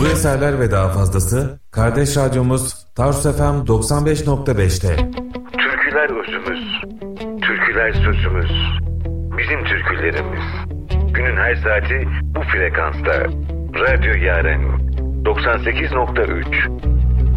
Bu eserler ve daha fazlası kardeş radyomuz Tarsus FM 95.5'te. Türküler özümüz, türküler sözümüz, bizim türkülerimiz. Günün her saati bu frekansta. Radyo Yaren 98.3